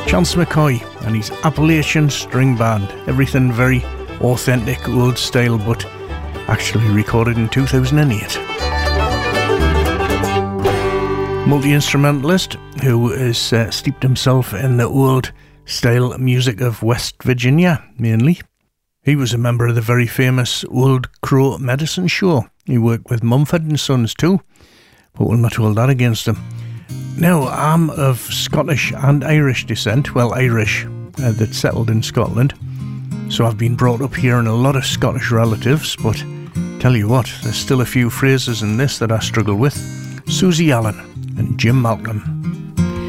Chance McCoy and his Appalachian String Band. Everything very authentic, old style, but actually recorded in 2008. Multi-instrumentalist who has steeped himself in the old style music of West Virginia, mainly. He was a member of the very famous Old Crow Medicine Show. He worked with Mumford & Sons too, but we'll not hold that against him. Now, I'm of Scottish and Irish descent, well, Irish, that settled in Scotland. So I've been brought up here in a lot of Scottish relatives, but tell you what, there's still a few phrases in this that I struggle with. Susie Allen and Jim Malcolm.